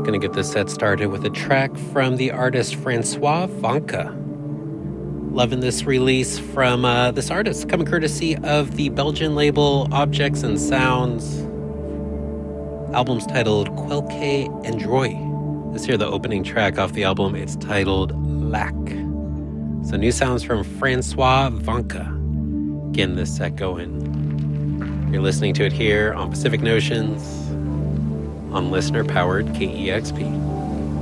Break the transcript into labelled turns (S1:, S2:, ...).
S1: Going to get this set started with a track from the artist Francois Vanka. Loving this release from this artist, coming courtesy of the Belgian label Objects and Sounds. Album's titled Quelque Endroit. This here, the opening track off the album, it's titled Lac. So new sounds from Francois Vanka. Getting this set going. You're listening to it here on Pacific Notions on listener-powered KEXP.